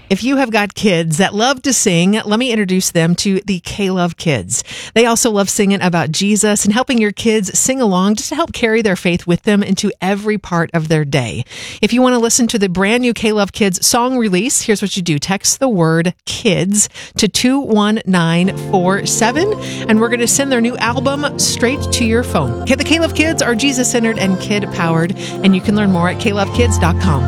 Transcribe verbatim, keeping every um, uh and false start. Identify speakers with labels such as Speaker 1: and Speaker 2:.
Speaker 1: If you have got kids that love to sing, let me introduce them to the K-Love Kids. They also love singing about Jesus and helping your kids sing along just to help carry their faith with them into every part of their day. If you want to listen to the brand new K-Love Kids song release, here's what you do. Text the word KIDS to two one nine four seven, and we're going to send their new album straight to your phone. Okay, the K-Love Kids are Jesus-centered and kid-powered, and you can learn more at K Love Kids dot com.